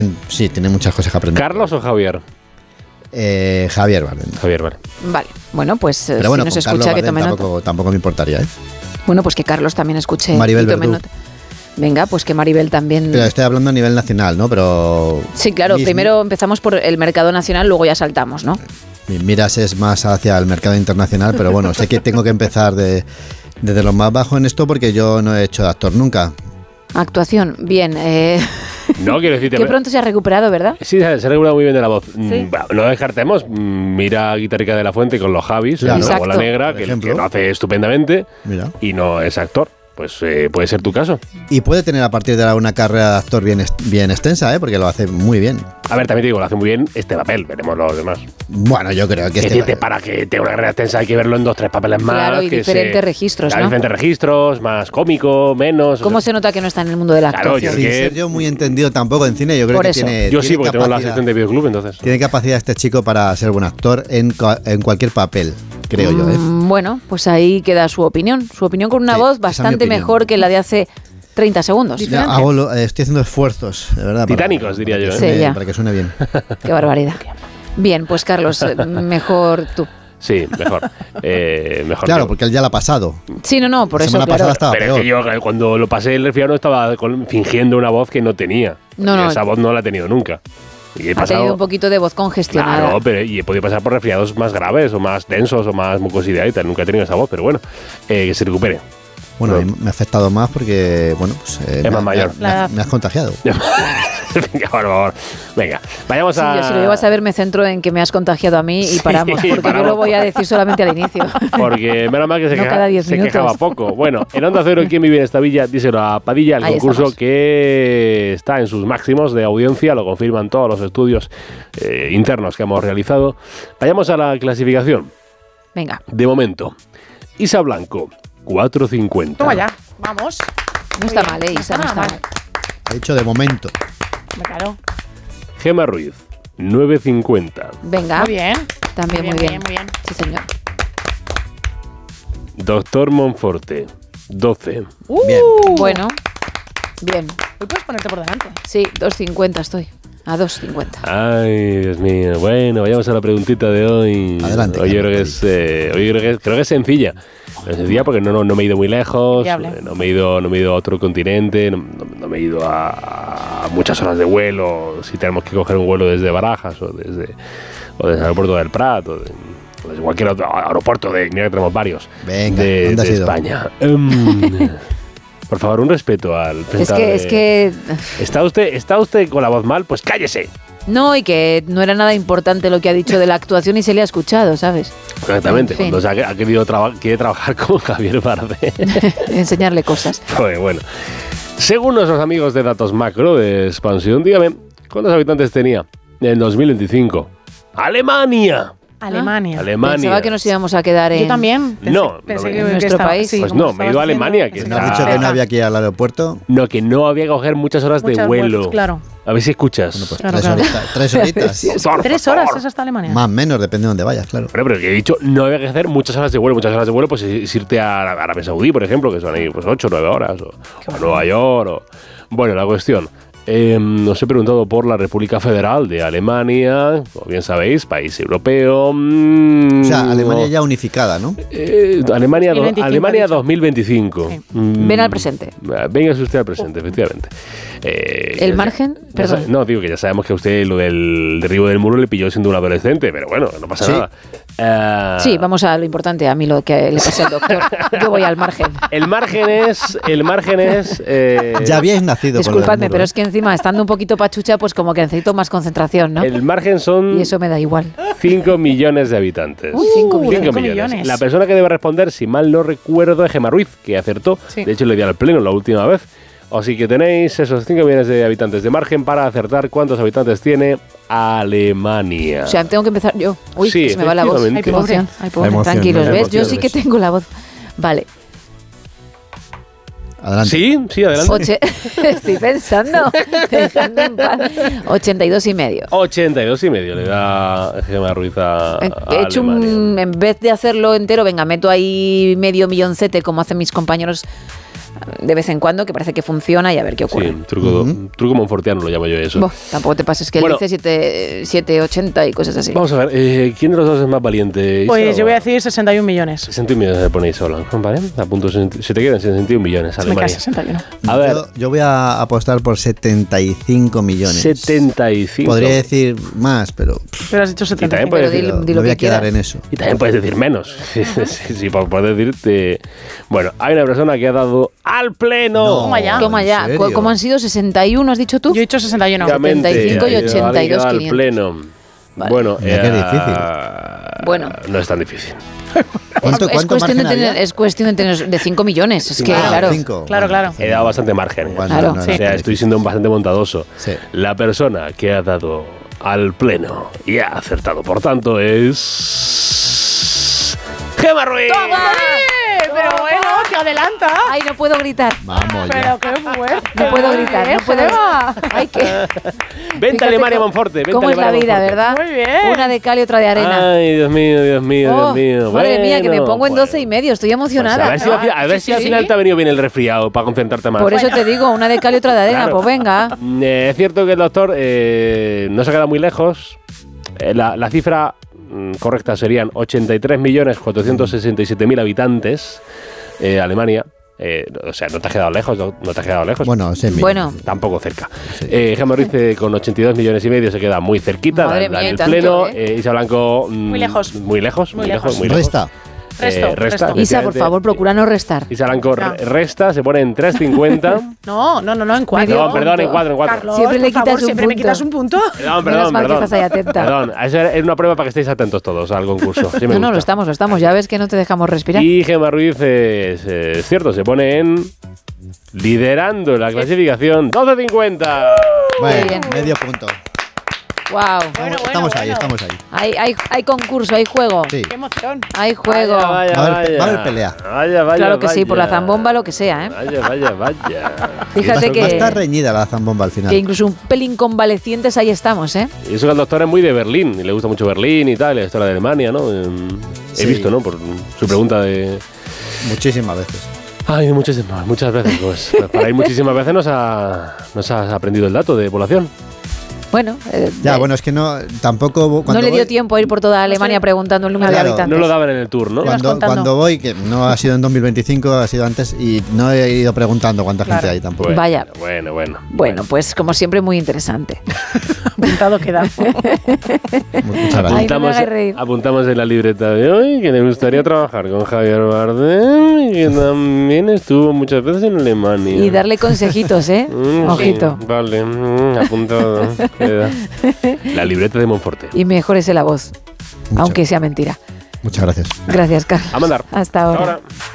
Sí, tiene muchas cosas que aprender. ¿Carlos o Javier? Javier Bardem. Javier, vale. Vale, bueno, pues Pero bueno, si nos con escucha Carlos que tome Bardem nota. tampoco me importaría, ¿eh? Bueno, pues que Carlos también escuche Maribel y tome Verdú. nota. Venga, pues que Maribel también... Pero estoy hablando a nivel nacional, ¿no? Pero... Sí, claro, primero empezamos por el mercado nacional, luego ya saltamos, ¿no? Mi miras es más hacia el mercado internacional, pero bueno, sé que tengo que empezar desde lo más bajo en esto porque yo no he hecho de actor nunca. Actuación, bien. No, quiero decirte... Que pronto se ha recuperado, ¿verdad? Sí, se ha recuperado muy bien de la voz. Sí. Bueno, no descartemos. Mira a Guitarrica de la Fuente con los Javis, Claro. la Bola Exacto. Negra, que lo hace estupendamente. Mira. Y no es actor. Pues puede ser tu caso. Y puede tener a partir de ahora una carrera de actor bien extensa, ¿eh? Porque lo hace muy bien. A ver, también te digo, lo hace muy bien este papel. Veremos los demás. Bueno, yo creo que Para que tenga una carrera extensa hay que verlo en 2-3 papeles más. Claro, y que diferentes registros, ¿no? Diferentes registros, más cómico, menos... ¿Cómo se nota que no está en el mundo de la Claro, actuación? yo Sin que- ser yo muy entendido tampoco en cine, yo creo Por que eso. tiene... Yo sí, tiene porque tengo la capacidad- asistente de videoclub, entonces... Tiene capacidad este chico para ser buen actor en cualquier papel, creo yo, ¿eh? Bueno, pues ahí queda su opinión. Su opinión con una Sí, voz esa es mi bastante opinión. mejor que la de hace 30 segundos. Ya estoy haciendo esfuerzos, de verdad. Titánicos, diría yo, ¿eh? Sí, ya. Para que suene bien. Qué barbaridad. Bien, pues Carlos, mejor tú. Sí, mejor. Mejor Claro, yo. porque él ya lo ha pasado. Sí, no, por La eso, semana claro. pasada estaba Pero es peor. que yo cuando lo pasé el resfriado estaba fingiendo una voz que no tenía. No, Y no. esa voz no la he tenido nunca. Y he Ha pasado... tenido un poquito de voz congestionada. Claro, pero y he podido pasar por resfriados más graves o más densos o más mucosidad y tal. Nunca he tenido esa voz, pero bueno, que se recupere. Bueno, a mí me ha afectado más porque, bueno, pues... Es más mayor. Me has contagiado. Venga, por favor. Venga, vayamos Sí, a... yo si lo llevas a ver me centro en que me has contagiado a mí y Sí, paramos, porque yo paramos. lo voy a decir solamente al inicio. Porque menos mal que se, No cada 10 se minutos. quejaba poco. Bueno, en Onda Cero, ¿quién vive en esta villa? Díselo a Padilla, el Ahí concurso estamos. que está en sus máximos de audiencia, lo confirman todos los estudios internos que hemos realizado. Vayamos a la clasificación. Venga, De momento, Isa Blanco, 4.50. Toma ya, vamos. no está mal, Isa, no nada está mal. mal. He dicho de momento. Claro. Gemma Ruiz, 9.50. Venga, Muy bien. también muy bien. Muy bien. Sí, señor. Doctor Monforte, 12. Bien. Bueno, bien. Hoy puedes ponerte por delante. Sí, 2.50 estoy. A 2.50. Ay, Dios mío. Bueno, vayamos a la preguntita de hoy. Adelante, Hoy yo Carlos, creo que es sencilla. Es sencilla porque no me he ido muy lejos, Viable. no me he ido a otro continente, no me he ido a muchas horas de vuelo. Si tenemos que coger un vuelo desde Barajas o desde el aeropuerto del Prat o desde cualquier otro aeropuerto mira que tenemos varios Venga, de ¿dónde has ido? España. Por favor, un respeto al presentador. Es que ¿Está usted con la voz mal? Pues cállese. no, y que no era nada importante lo que ha dicho de la actuación y se le ha escuchado, ¿sabes? Exactamente, En fin. cuando se ha querido quiere trabajar con Javier Bardem. Enseñarle cosas. Pues bueno. Según nuestros amigos de Datos Macro de Expansión, dígame, ¿cuántos habitantes tenía en 2025? ¡Alemania! Alemania. Alemania. Pensaba que nos íbamos a quedar en... Yo también. No, pensé no, que en nuestro estaba- país. sí, Pues como no, me he ido a estabas diciendo, Alemania, que pensé Me has dicho que no había que ir al aeropuerto. No, que no había que coger muchas horas de Muchas vuelo. vueltas, claro. A ver si escuchas. Bueno, pues Claro, 3 claro. horitas. 3 horitas. Por 3 favor. horas es hasta Alemania. Más o menos, depende de dónde vayas, claro. Pero que he dicho, no había que hacer muchas horas de vuelo. Muchas horas de vuelo, pues es irte a Arabia Saudí, por ejemplo, que son ahí pues 8 o 9 horas. O a Nueva York. Bueno, la cuestión. Os he preguntado por la República Federal de Alemania, como bien sabéis, país europeo. O sea, Alemania ya unificada, ¿no? Alemania 2025, Alemania ha dicho. 2025. Sí. Ven al presente. Véngase usted al presente, efectivamente. ¿El margen? Perdón. No, digo que ya sabemos que a usted lo del derribo del muro le pilló siendo un adolescente, pero bueno, no pasa Sí. nada. Sí, vamos a lo importante, a mí lo que le pasa al doctor. Yo voy al margen. El margen es... Ya habíais nacido con lo del Disculpadme, muro, pero ¿eh? es que encima, estando un poquito pachucha, pues como que necesito más concentración, ¿no? El margen son Y eso me da igual. 5 millones de habitantes. Uy, 5 millones. 5 millones. La persona que debe responder, si mal no recuerdo, es Gemma Ruiz, que acertó. Sí. De hecho, le di al pleno la última vez. Así que tenéis esos 5 millones de habitantes de margen para acertar cuántos habitantes tiene Alemania. O sea, tengo que empezar yo. Uy, Sí, que se me va la voz. efectivamente. Qué emoción. Ay, pobre. La emoción, Tranquilos, la ¿ves? Yo sí emoción, que ¿ves? tengo la voz. Vale. Adelante. Sí, adelante. Estoy pensando. Dejadme en paz. 82 y medio. 82 y medio le da Gemma Ruiz a He hecho Alemania. en vez de hacerlo entero, venga, meto ahí medio milloncete como hacen mis compañeros de vez en cuando, que parece que funciona y a ver qué ocurre. Sí, truco monfortiano lo llamo yo eso. Tampoco te pases que él Bueno. dice 780 y cosas así. Vamos a ver, ¿quién de los dos es más valiente? Pues Isa yo o- voy a decir 61 millones. 61 millones le ponéis solo, ¿vale? A punto, se te quedan 61 millones, Me queda Alemania. 61. A ver, Yo voy a apostar por 75 millones. 75. Podría decir más, pero Pero has dicho Y 70. también puedes Pero decir, di me lo voy que a quedar quieras. en eso. y también puedes decir menos. Sí, puedes decirte. Bueno, hay una persona que ha dado al pleno. No. Toma ya. Toma ¿en ya. serio? ¿Cómo han sido? 61, has dicho tú. Yo he dicho 61. Prácticamente, 75 y ha ido alguien que ha 82, dado al 500. pleno. Vale. Bueno, Mira qué difícil. Bueno. No es tan difícil. ¿Cuánto cuestión de margen tener, había? es cuestión de tener de 5 millones. Es que, Ah, claro. 5. Claro, claro. He dado bastante margen. Bueno, Claro. no O era sea, tan estoy difícil. siendo bastante bondadoso. Sí. La persona que ha dado al pleno y ha acertado, por tanto, es. ¡Gemma Ruiz! ¡Toma! Pero bueno, que adelanta. Ay, no puedo gritar. Vamos Pero ya. qué fuerte. No puedo gritar, no puedo Gemma. Ay, que. Vente Fíjate Alemania cómo- Monforte. Vente ¿Cómo es la Alemania vida, Monforte. verdad? Muy bien. Una de cal y otra de arena. Ay, Dios mío, Dios mío, Oh, Dios mío. madre mía, que me Bueno, pongo en pues- 12 y medio. Estoy pues emocionada. a ver si, a ver si al Sí. final te ha venido bien el resfriado para concentrarte más. Por eso te digo, una de cal y otra de arena. Claro. Pues venga. Es cierto que el doctor no se ha quedado muy lejos. La cifra correcta serían 83.467.000 habitantes. Alemania. O sea, no te has quedado lejos, no te has quedado lejos. Bueno, semi. Bueno, Tampoco cerca. Sí. Gemma Ruiz con 82 millones y medio se queda muy cerquita. Madre da mía, el y tanto, pleno. ¿eh? Isa Blanco. Muy lejos. Muy lejos. Muy lejos. Resta. Resto, resta. resto. Isa, por favor, procura no restar. Isa Blanco No. resta, se pone en 3,50. No, en 4. Medio Perdón, en punto. 4, en 4. Carlos, Siempre le por favor, quitas un siempre me punto. quitas un punto. Perdón, Menos mal que estás ahí atenta. Perdón, esa es una prueba para que estéis atentos todos al concurso. Sí me No, lo gusta. estamos. Ya ves que no te dejamos respirar. Y Gemma Ruiz es cierto, se pone en liderando la clasificación 12,50. Bueno, bien. medio punto. Wow. Estamos ahí, estamos ahí. Hay concurso, hay juego. Sí. Qué emoción. Hay juego. Va a haber pelea. Vaya, Claro que sí, por la zambomba, lo que sea, ¿eh? Vaya. Fíjate Va a que, estar reñida la zambomba al final. que incluso un pelín convalecientes ahí estamos, ¿eh? Y eso que el doctor es muy de Berlín, y le gusta mucho Berlín y tal, la historia de Alemania, ¿no? Sí. He visto, ¿no? Por su pregunta de... Muchísimas veces. Ay, muchas veces. Pues para ir muchísimas veces nos has aprendido el dato de población. Bueno, Ya, bueno, es que no, tampoco. no Cuando le dio voy- tiempo a ir por toda Alemania preguntando el número Claro, de habitantes. No lo daban en el tour, ¿no? Ibas contando. Cuando voy, que no ha sido en 2025, ha sido antes, y no he ido preguntando cuánta gente Claro. hay tampoco. Bueno, Vaya. Bueno. Bueno, pues como siempre, muy interesante. Apuntado queda. Muchas gracias. Ay, no me hagas reír. Apuntamos en la libreta de hoy que le gustaría trabajar con Javier Bardem, que también estuvo muchas veces en Alemania. Y darle consejitos, ¿eh? Sí, Ojito. vale, apuntado. Queda. La libreta de Monforte. Y mejorese la voz, aunque sea mentira. Muchas gracias. Gracias, Carlos. A mandar. Hasta ahora. Ahora.